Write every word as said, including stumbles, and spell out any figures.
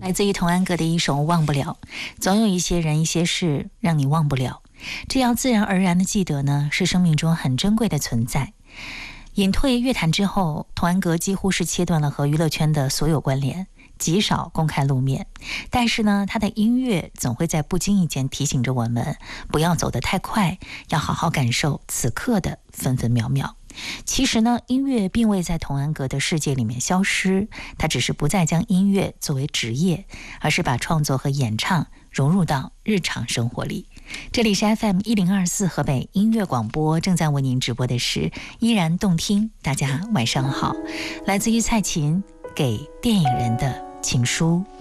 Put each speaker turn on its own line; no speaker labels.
来自于童安格的一首《忘不了》。总有一些人一些事让你忘不了，这样自然而然的记得呢，是生命中很珍贵的存在。隐退乐坛之后，童安格几乎是切断了和娱乐圈的所有关联，极少公开露面。但是呢，他的音乐总会在不经意间提醒着我们，不要走得太快，要好好感受此刻的分分秒秒。其实呢，音乐并未在童安格的世界里面消失，他只是不再将音乐作为职业，而是把创作和演唱融入到日常生活里。这里是 F M 一零二四河北音乐广播，正在为您直播的是依然动听。大家晚上好，来自于蔡琴给电影人的情书。